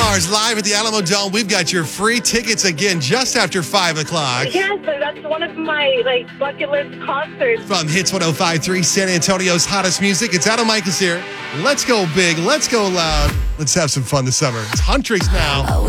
Mars live at the Alamo Dome. We've got your free tickets again just after 5 o'clock. Yes, that's one of my bucket list concerts. From Hits 105.3, San Antonio's hottest music, it's Adam Michaels here. Let's go big, let's go loud. Let's have some fun this summer. It's Huntrix now.